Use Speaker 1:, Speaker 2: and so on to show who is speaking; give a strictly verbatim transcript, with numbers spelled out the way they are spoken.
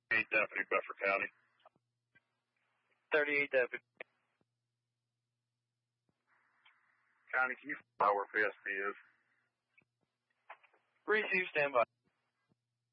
Speaker 1: thirty-eight Deputy, Bedford County.
Speaker 2: thirty-eight Deputy.
Speaker 1: County, can you find out where P S P is?
Speaker 2: Receive, stand by.